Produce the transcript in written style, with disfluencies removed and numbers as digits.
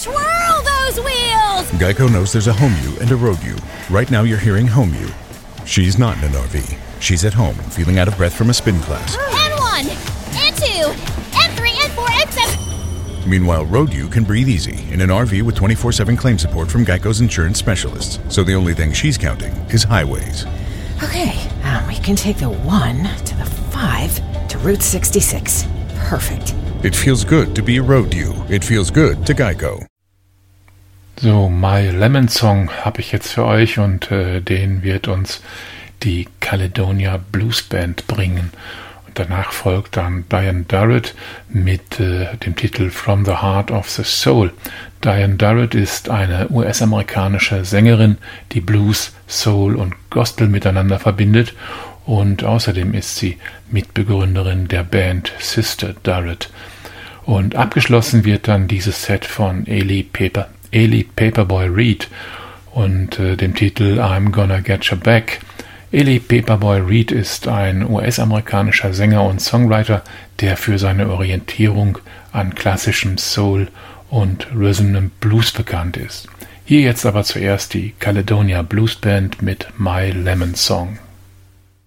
Twirl those wheels! Geico knows there's a home you and a road you. Right now you're hearing home you. She's not in an RV. She's at home, feeling out of breath from a spin class. N1, N2, N3, N4, N7. Meanwhile, road you can breathe easy in an RV with 24/7 claim support from Geico's insurance specialists. So the only thing she's counting is highways. Okay, we can take the 1 to the 5 to Route 66. Perfect. It feels good to be a road you. It feels good to Geico. So, My Lemon Song habe ich jetzt für euch und den wird uns die Caledonia Blues Band bringen. Und danach folgt dann Diane Durrett mit dem Titel From the Heart of the Soul. Diane Durrett ist eine US-amerikanische Sängerin, die Blues, Soul und Gospel miteinander verbindet. Und außerdem ist sie Mitbegründerin der Band Sister Durrett. Und abgeschlossen wird dann dieses Set von Eli Paperboy Reed und dem Titel I'm Gonna Get You Back. Eli Paperboy Reed ist ein US-amerikanischer Sänger und Songwriter, der für seine Orientierung an klassischem Soul und Rhythm and Blues bekannt ist. Hier jetzt aber zuerst die Caledonia Blues Band mit My Lemon Song.